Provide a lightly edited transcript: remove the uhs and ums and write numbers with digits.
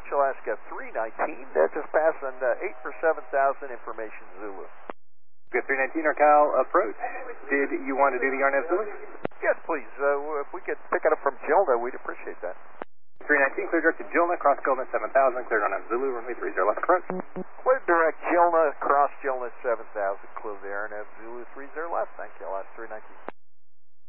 Alaska 319, just passing 8 for 7,000, information Zulu. Good 319, Arcal approach. Did you want to do the Yarnev Zulu? Yes, please. If we could pick it up from Jelna, we'd appreciate that. 319, clear direct to Jelna, cross Gilman 7000, cleared on a Zulu, runway 30 left approach. Clear direct Jelna, cross Jelna 7000, clear the Yarnev Zulu 30 left. Thank you, Alaska 319.